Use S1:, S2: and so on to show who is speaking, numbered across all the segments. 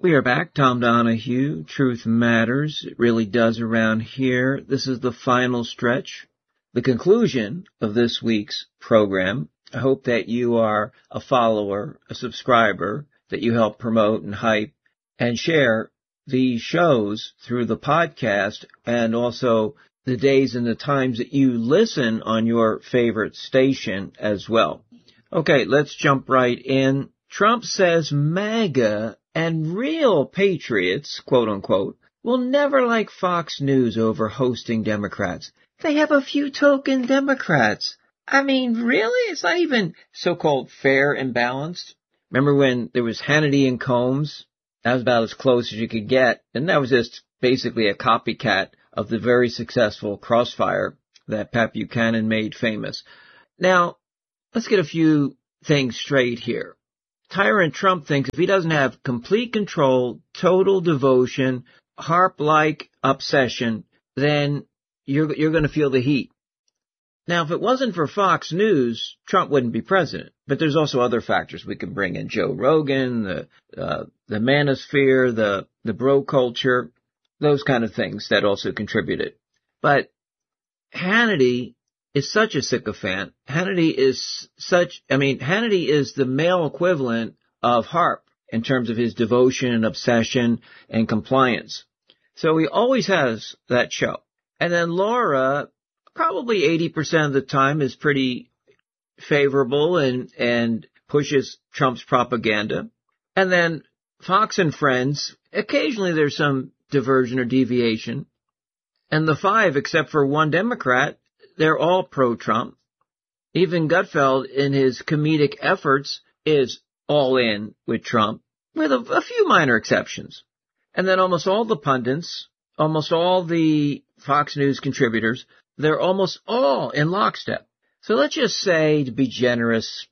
S1: We are back. Tom Donahue. Truth matters. It really does around here. This is the final stretch, the conclusion of this week's program. I hope that you are a follower, a subscriber, that you help promote and hype and share these shows through the podcast and also the days and the times that you listen on your favorite station as well. Okay, let's jump right in. Trump says MAGA and real patriots, quote unquote, will never like Fox News over hosting Democrats. They have a few token Democrats. I mean, really? It's not even so-called fair and balanced. Remember when there was Hannity and Combs? That was about as close as you could get. And that was just basically a copycat of the very successful Crossfire that Pat Buchanan made famous. Now, let's get a few things straight here. Tyrant Trump thinks if he doesn't have complete control, total devotion, harp-like obsession, then you're going to feel the heat. Now, if it wasn't for Fox News, Trump wouldn't be president. But there's also other factors we can bring in. Joe Rogan, the manosphere, the bro culture, those kind of things that also contributed. But Hannity is such a sycophant. Hannity is the male equivalent of Harp in terms of his devotion and obsession and compliance. So he always has that show. And then Laura, probably 80% of the time, is pretty favorable and pushes Trump's propaganda. And then Fox and Friends, occasionally there's some diversion or deviation. And the five, except for one Democrat, they're all pro-Trump. Even Gutfeld, in his comedic efforts, is all in with Trump, with a few minor exceptions. And then almost all the pundits, almost all the Fox News contributors, they're almost all in lockstep. So let's just say, to be generous,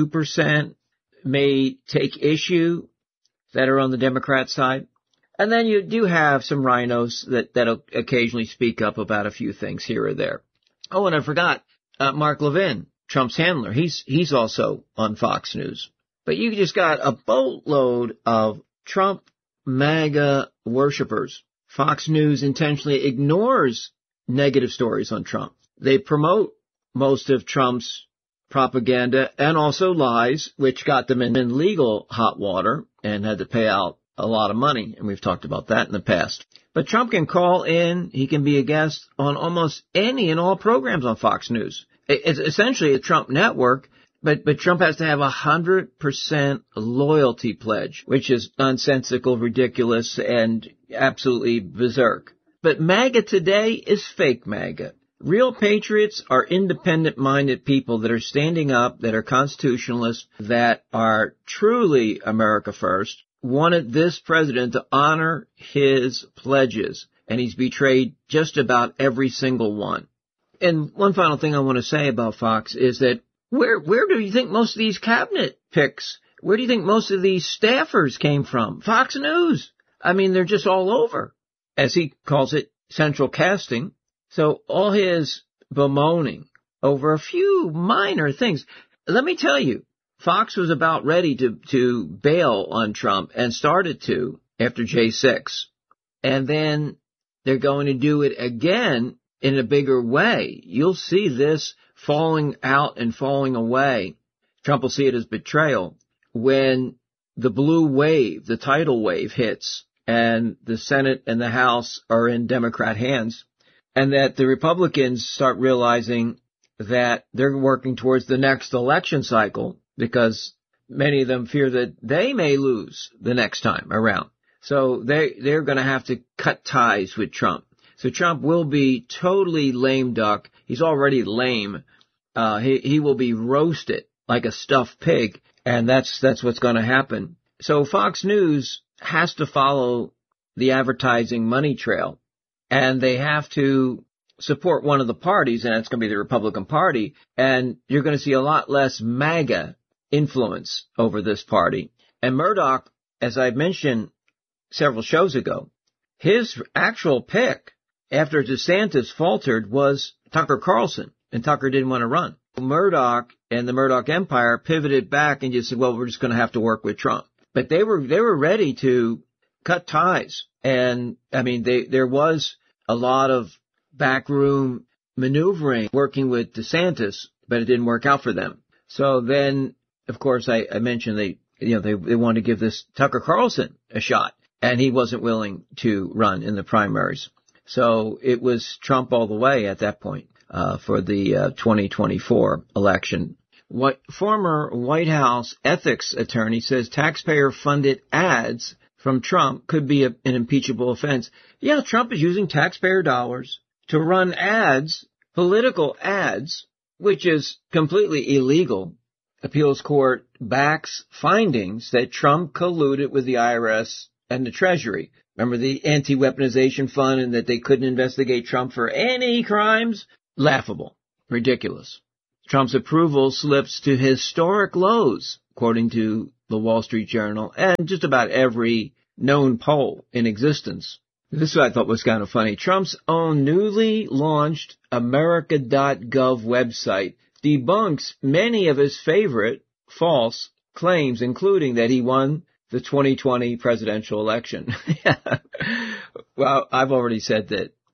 S1: 2% may take issue that are on the Democrat side. And then you do have some rhinos that'll occasionally speak up about a few things here or there. Oh, and I forgot, Mark Levin, Trump's handler. He's also on Fox News. But you just got a boatload of Trump MAGA worshipers. Fox News intentionally ignores negative stories on Trump. They promote most of Trump's propaganda and also lies, which got them in legal hot water and had to pay out a lot of money. And we've talked about that in the past. But Trump can call in. He can be a guest on almost any and all programs on Fox News. It's essentially a Trump network, but Trump has to have 100% loyalty pledge, which is nonsensical, ridiculous, and absolutely berserk. But MAGA today is fake MAGA. Real patriots are independent-minded people that are standing up, that are constitutionalists, that are truly America first, wanted this president to honor his pledges, and he's betrayed just about every single one. And one final thing I want to say about Fox is that where do you think most of these cabinet picks, where do you think most of these staffers came from? Fox News. I mean, they're just all over, as he calls it, central casting. So all his bemoaning over a few minor things. Let me tell you, Fox was about ready to bail on Trump and started to after J6. And then they're going to do it again in a bigger way. You'll see this falling out and falling away. Trump will see it as betrayal when the blue wave, the tidal wave hits and the Senate and the House are in Democrat hands, and that the Republicans start realizing that they're working towards the next election cycle, because many of them fear that they may lose the next time around. So they're going to have to cut ties with Trump. So Trump will be totally lame duck. He's already lame. He will be roasted like a stuffed pig, and that's what's going to happen. So Fox News has to follow the advertising money trail, and they have to support one of the parties, and that's going to be the Republican Party, and you're going to see a lot less MAGA influence over this party. And Murdoch, as I mentioned several shows ago, his actual pick after DeSantis faltered was Tucker Carlson, and Tucker didn't want to run. Murdoch and the Murdoch empire pivoted back and just said, well, we're just going to have to work with Trump. But they were ready to cut ties. And I mean, there was a lot of backroom maneuvering working with DeSantis, but it didn't work out for them. So then, of course, I mentioned they wanted to give this Tucker Carlson a shot, and he wasn't willing to run in the primaries. So it was Trump all the way at that point for the 2024 election. What former White House ethics attorney says taxpayer-funded ads from Trump could be an impeachable offense. Yeah, Trump is using taxpayer dollars to run ads, political ads, which is completely illegal. Appeals court backs findings that Trump colluded with the IRS and the Treasury. Remember the anti-weaponization fund and that they couldn't investigate Trump for any crimes? Laughable. Ridiculous. Trump's approval slips to historic lows, according to the Wall Street Journal and just about every known poll in existence. This is what I thought was kind of funny. Trump's own newly launched America.gov website debunks many of his favorite false claims, including that he won the 2020 presidential election. Well, I've already said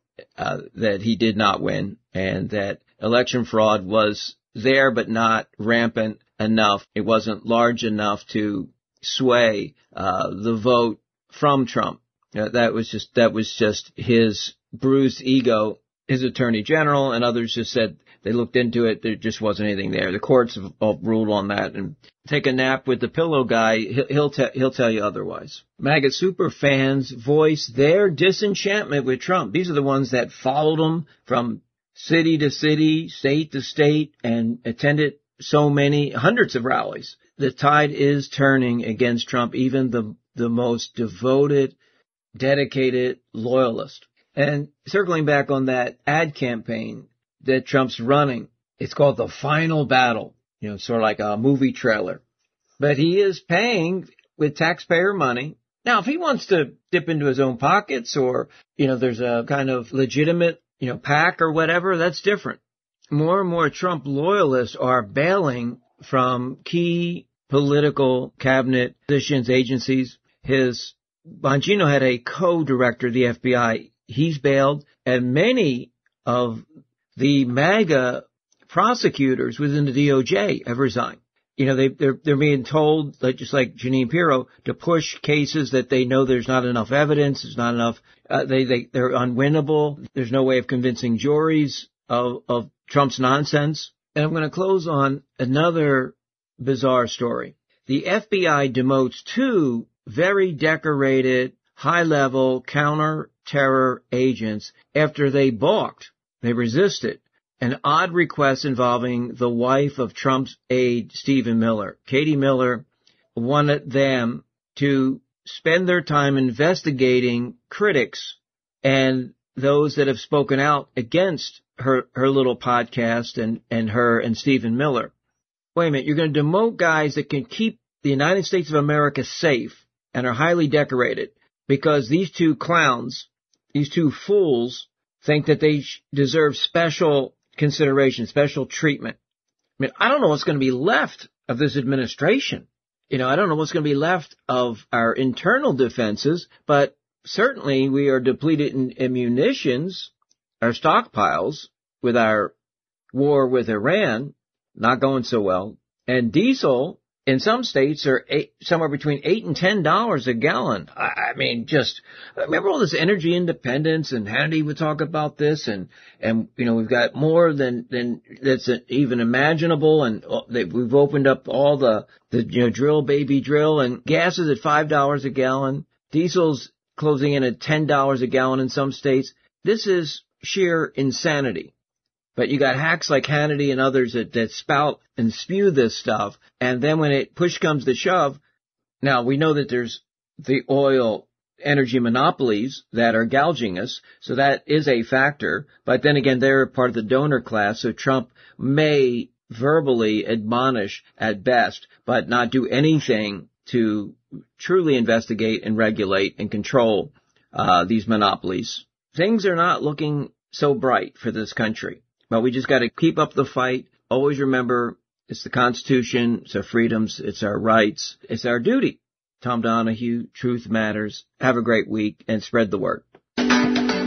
S1: that he did not win and that election fraud was there but not rampant enough. It wasn't large enough to sway the vote from Trump. That was just his bruised ego. His attorney general and others just said they looked into it. There just wasn't anything there. The courts have all ruled on that. And take a nap with the pillow guy. He'll tell you otherwise. MAGA super fans voice their disenchantment with Trump. These are the ones that followed him from city to city, state to state, and attended so many hundreds of rallies. The tide is turning against Trump, even the most devoted, dedicated loyalist. And circling back on that ad campaign that Trump's running, it's called The Final Battle, sort of like a movie trailer. But he is paying with taxpayer money. Now, if he wants to dip into his own pockets or, there's a kind of legitimate, PAC or whatever, that's different. More and more Trump loyalists are bailing from key political cabinet positions, agencies. Bongino had a co-director of the FBI. He's bailed, and many of the MAGA prosecutors within the DOJ have resigned. They're being told, just like Jeanine Pirro, to push cases that they know there's not enough evidence, there's not enough, they're unwinnable. There's no way of convincing juries of Trump's nonsense. And I'm going to close on another bizarre story. The FBI demotes two very decorated, high-level counter-terror agents after they balked. They resisted an odd request involving the wife of Trump's aide, Stephen Miller. Katie Miller wanted them to spend their time investigating critics and those that have spoken out against her little podcast and her and Stephen Miller. Wait a minute, you're going to demote guys that can keep the United States of America safe and are highly decorated because these two clowns, these two fools, think that they deserve special consideration, special treatment. I mean, I don't know what's going to be left of this administration. I don't know what's going to be left of our internal defenses, but certainly we are depleted in munitions, our stockpiles with our war with Iran, not going so well. And diesel in some states are somewhere between $8 and $10 a gallon. I mean, just remember all this energy independence, and Hannity would talk about this, and we've got more than that's even imaginable, and we've opened up all the drill baby drill, and gas is at $5 a gallon, diesel's closing in at $10 a gallon in some states. This is sheer insanity. But you got hacks like Hannity and others that spout and spew this stuff. And then when push comes to shove, now we know that there's the oil energy monopolies that are gouging us. So that is a factor. But then again, they're part of the donor class. So Trump may verbally admonish at best, but not do anything to truly investigate and regulate and control these monopolies. Things are not looking so bright for this country. But we just got to keep up the fight. Always remember, it's the Constitution, it's our freedoms, it's our rights, it's our duty Tom Donahue, Truth Matters. Have a great week and spread the word.